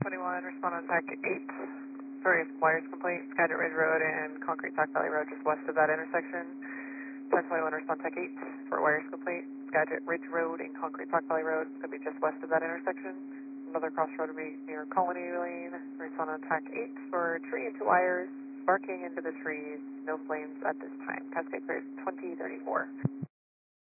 21, respond on TAC 8 for a wires complaint, Skagit Ridge Road and Concrete Sac Valley Road, just west of that intersection. 1021, respond TAC 8 for a wires complaint, Skagit Ridge Road and Concrete Sac Valley Road, could be just west of that intersection. Another crossroad would be near Colony Lane, respond on TAC 8 for tree into wires, sparking into the trees, no flames at this time. Cascade cleared 2034.